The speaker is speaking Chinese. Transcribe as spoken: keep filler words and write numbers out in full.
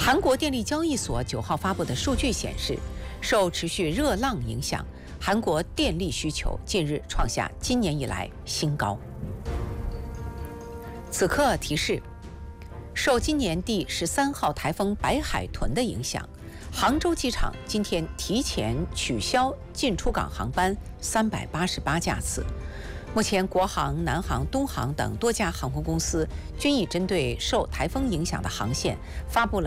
韩国电力交易所九号发布的数据显示，受持续热浪影响，韩国电力需求近日创下今年以来新高。此刻提示：受今年第十三号台风白海豚的影响，杭州机场今天提前取消进出港航班三百八十八架次。目前，国航、南航、东航等多家航空公司均已针对受台风影响的航线发布了